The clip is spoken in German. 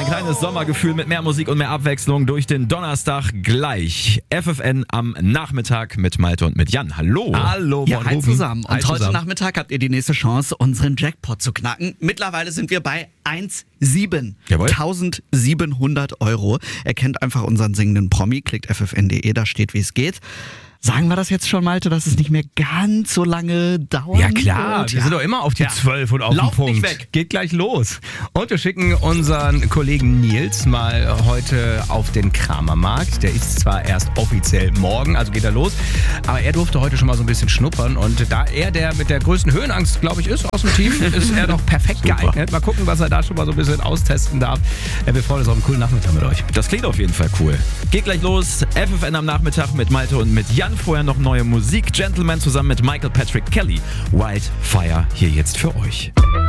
Ein kleines Sommergefühl mit mehr Musik und mehr Abwechslung durch den Donnerstag gleich. FFN am Nachmittag mit Malte und mit Jan. Hallo. Hallo, Ja, hi zusammen. Und heute zusammen. Nachmittag habt ihr die nächste Chance, unseren Jackpot zu knacken. Mittlerweile sind wir bei 1,7. Jawohl. 1700 Euro. Ihr kennt einfach unseren singenden Promi. Klickt ffn.de, da steht, wie es geht. Sagen wir das jetzt schon, Malte, dass es nicht mehr ganz so lange dauert? Ja klar, wir sind doch immer auf die 12 und auf Lauf den Punkt. nicht weg. Geht gleich los. Und wir schicken unseren Kollegen Nils mal heute auf den Kramermarkt. Der ist zwar erst offiziell morgen, also geht er los, aber er durfte heute schon mal so ein bisschen schnuppern. Und da er der mit der größten Höhenangst, glaube ich, ist aus dem Team, ist er doch perfekt geeignet. Mal gucken, was er da schon mal so ein bisschen austesten darf. Wir freuen uns auf einen coolen Nachmittag mit euch. Das klingt auf jeden Fall cool. Geht gleich los. FFN am Nachmittag mit Malte und mit Jan. Vorher noch neue Musik. Gentleman zusammen mit Michael Patrick Kelly. Wildfire hier jetzt für euch.